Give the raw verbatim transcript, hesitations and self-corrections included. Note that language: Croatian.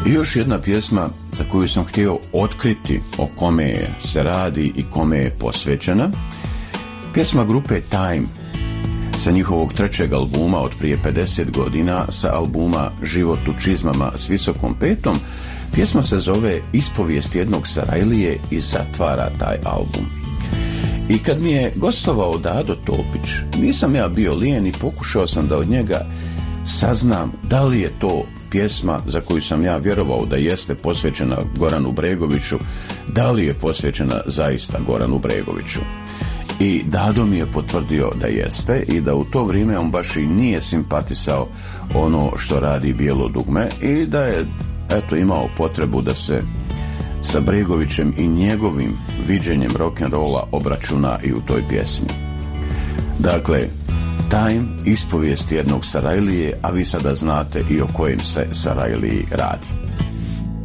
I još jedna pjesma za koju sam htio otkriti o kome se radi i kome je posvećena. Pjesma grupe Time sa njihovog trećeg albuma od prije pedeset godina, sa albuma Život u čizmama s visokom petom. Pjesma se zove Ispovijest jednog Sarajlije i zatvara taj album. I kad mi je gostovao Dado Topić, nisam ja bio lijen i pokušao sam da od njega saznam da li je to pjesma za koju sam ja vjerovao da jeste posvećena Goranu Bregoviću, da li je posvećena zaista Goranu Bregoviću. I Dado mi je potvrdio da jeste i da u to vrijeme on baš i nije simpatisao ono što radi Bijelo dugme i da je eto imao potrebu da se sa Bregovićem i njegovim viđenjem rock'n'rolla obračuna i u toj pjesmi. Dakle, Time, ispovijest jednog Sarajlije, a vi sada znate i o kojem se Sarajliji radi.